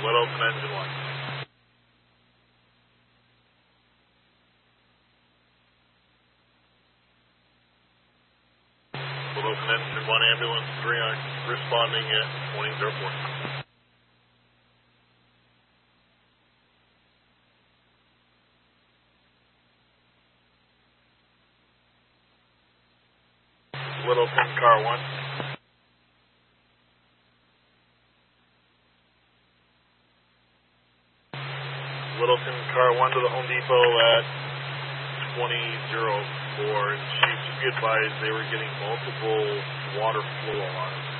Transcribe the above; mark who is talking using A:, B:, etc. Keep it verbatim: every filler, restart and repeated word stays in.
A: Split open engine one. Split open engine one, ambulance three on responding at twenty oh four. Split open car one. Littleton car one to the Home Depot at twenty oh four. And Chief, just be advised they were getting multiple water flow alarms.